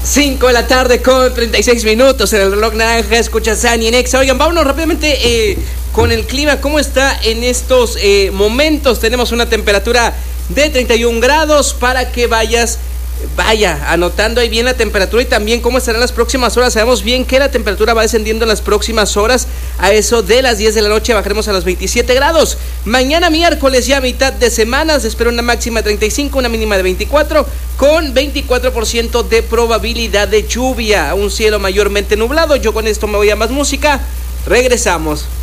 5 de la tarde con 36 minutos en el reloj naranja. Escucha Sani en Exa. Oigan, vámonos rápidamente con el clima. ¿Cómo está en estos momentos? Tenemos una temperatura de 31 grados para que vaya anotando ahí bien la temperatura y también cómo estarán las próximas horas. Sabemos bien que la temperatura va descendiendo en las próximas horas. A eso de las 10 de la noche bajaremos a los 27 grados. Mañana miércoles, ya mitad de semana, se espera una máxima de 35, una mínima de 24, con 24% de probabilidad de lluvia. Un cielo mayormente nublado. Yo con esto me voy a más música. Regresamos.